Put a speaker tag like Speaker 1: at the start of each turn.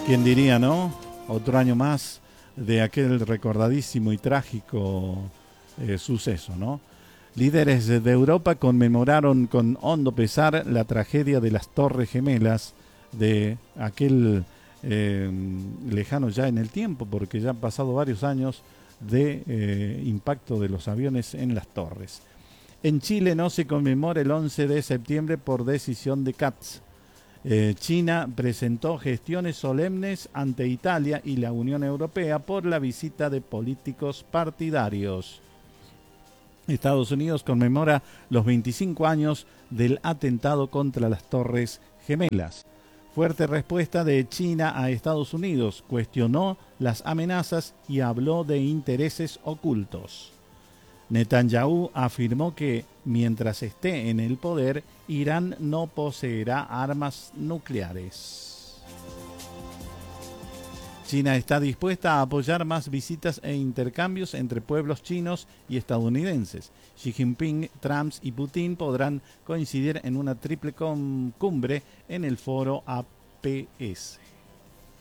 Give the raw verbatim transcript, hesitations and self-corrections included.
Speaker 1: ¿Quién diría, no? Otro año más de aquel recordadísimo y trágico eh, suceso, ¿no? Líderes de Europa conmemoraron con hondo pesar la tragedia de las Torres Gemelas, de aquel eh, lejano ya en el tiempo, porque ya han pasado varios años de eh, impacto de los aviones en las torres. En Chile no se conmemora el once de septiembre por decisión de C A T S. Eh, China presentó gestiones solemnes ante Italia y la Unión Europea por la visita de políticos partidarios. Estados Unidos conmemora los veinticinco años del atentado contra las Torres Gemelas. Fuerte respuesta de China a Estados Unidos, cuestionó las amenazas y habló de intereses ocultos. Netanyahu afirmó que mientras esté en el poder, Irán no poseerá armas nucleares. China está dispuesta a apoyar más visitas e intercambios entre pueblos chinos y estadounidenses. Xi Jinping, Trump y Putin podrán coincidir en una triple cumbre en el foro A P S.